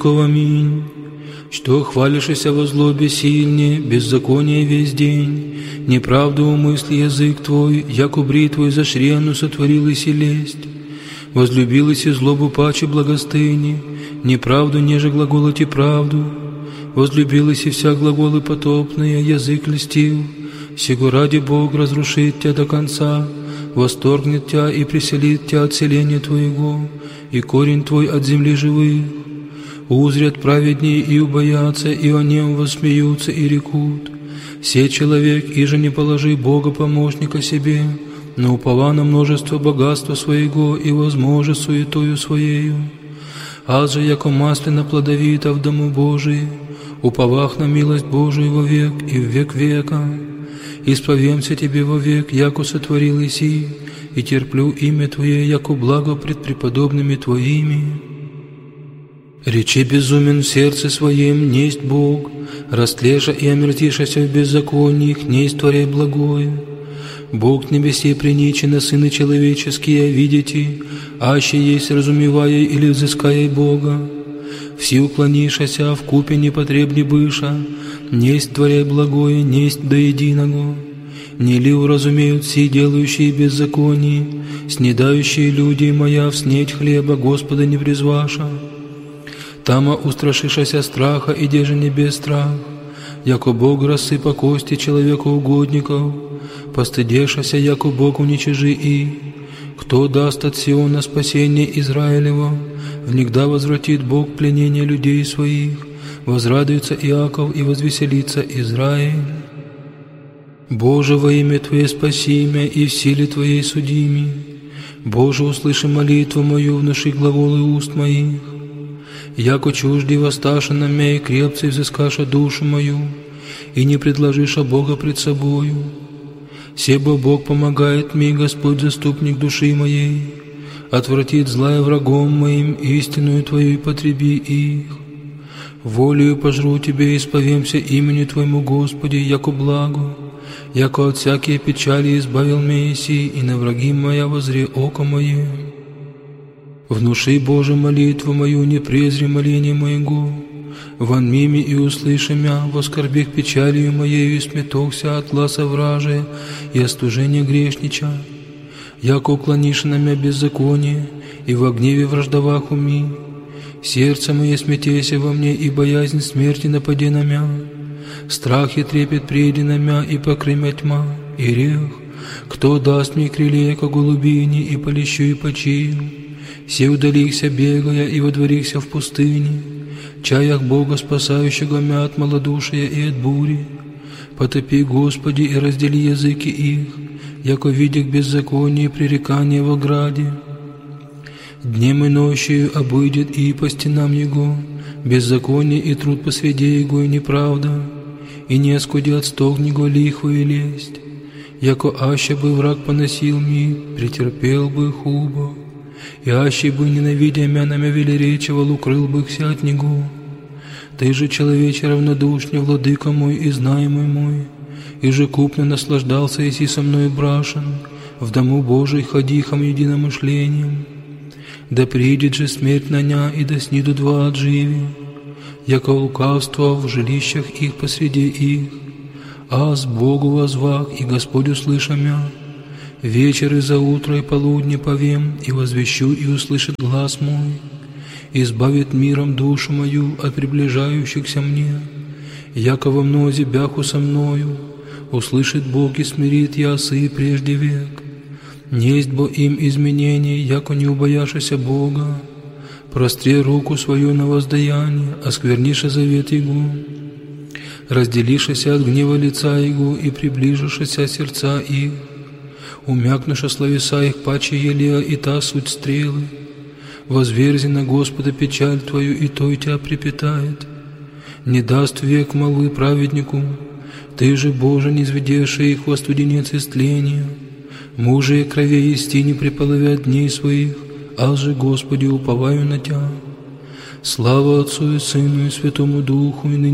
Аминь. Что хвалишься во злобе сильнее, беззаконие весь день, неправду умысли язык твой, яко бритвой зашрену сотворил и селесть. Возлюбилась и злобу паче благостыни, неправду неже глаголать и правду. Возлюбилась и вся глаголы потопные, язык льстил. Сего ради Бог разрушит тебя до конца, восторгнет тебя и преселит тебя от селения твоего, и корень твой от земли живых. Узрят праведнее и убоятся, и о нем воссмеются и рекут. Се человек, иже не положи Бога помощника себе, но упова на множество богатства своего и возможет суетою своею. Аз же, яко маслина плодовита в дому Божий, уповах на милость Божию вовек и в век века. Исповемся тебе вовек, яко сотворил Иси, и терплю имя Твое, яко благо пред преподобными Твоими. Речи безумен в сердце своем, несть Бог, растлеша и омертишася в беззакониях, несть творяй благое. Бог небесе приничено, сыны человеческие, видите, аще есть разумевая или взыская Бога. Все уклонишася, вкупе непотребни быша, несть творяй благое, несть до единого. Не ли уразумеют все делающие беззаконие, снедающие люди моя в снеть хлеба Господа не призваша? Тама устрашишася страха, и деже не без страх, яко Бог рассыпа кости человекоугодников, постыдешася, яко Бог уничижи и. Кто даст от Сиона спасение Израилева, внегда возвратит Бог пленение людей своих, возрадуется Иаков и возвеселится Израиль. Боже, во имя Твое спаси меня, и в силе Твоей суди меня. Боже, услыши молитву мою, внуши глаголы уст моих. Яко чужди воссташа на меня, и крепце взыскаша душу мою, и не предложиша Бога пред собою. Себо Бог помогает мне, Господь заступник души моей, отвратит злая врагом моим, истинную Твою и потреби их. Волею пожру Тебе, исповемся имени Твоему, Господи, яко благо, яко от всякие печали избавил меня Иси, и на враги моя возре око мое. Внуши, Боже, молитву мою, не презри моление моего. Вон мими и услыши мя, воскорбих печалью моею, и сметохся от гласа вражия и остужения грешнича. Яко уклонишь на мя беззаконие, и во гневе враждовах уми. Сердце мое смятейся во мне, и боязнь смерти нападе на мя. Страх и трепет приди на мя, и покрымя тьма, и рех. Кто даст мне крылья, яко голубине, и полещу и почию? Все удалихся, бегая, и водворихся в пустыне, чаях Бога, спасающего мя от малодушия и от бури. Потопи, Господи, и раздели языки их, яко видях беззаконие и пререкание во граде. Днем и ночью обыдет и по стенам Его, беззаконие и труд по среде Его и неправда, и не оскудят стог Него лихву и лесть. Яко аще бы враг поносил ми, претерпел бы хубо, и аще бы, ненавидя мя на мя велеречивал, укрыл бы вся от него. Ты же, человече равнодушный, владыка мой и знаемый мой, и же купно наслаждался еси со мною брашен, в дому Божий ходихом единомышлением. Да придет же смерть на ня, и да снидут два отживи, яко лукавство в жилищах их посреди их. Аз Богу возвах, и Господь услыша мя. Вечер и заутро и полудне повем, и возвещу, и услышит глас мой. Избавит миром душу мою от приближающихся мне. Яко во мнозе бяху со мною, услышит Бог и смирит ясы прежде век. Несть бо им изменений, яко не убояшися Бога. Простри руку свою на воздаяние, оскверниша завет Его. Разделишися от гнева лица Его и приближишися сердца их. Умякнуша словеса их паче елея, и та суть стрелы. Возверзи на Господа печаль Твою, и той тебя припитает. Не даст век молвы праведнику, Ты же, Боже, не изведеши их во студенец истления. Мужи и крови исти не приполовят дней своих, аз же, Господи, уповаю на Тя. Слава Отцу и Сыну и Святому Духу, и ныне